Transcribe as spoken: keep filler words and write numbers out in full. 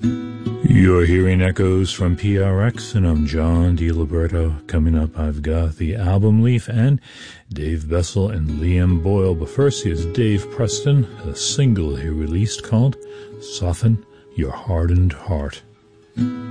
You're hearing echoes from P R X, and I'm John DiLiberto. Coming up, I've got the Album Leaf and Dave Bessel and Liam Boyle. But first, here's Dave Preston, a single he released called Soften Your Hardened Heart.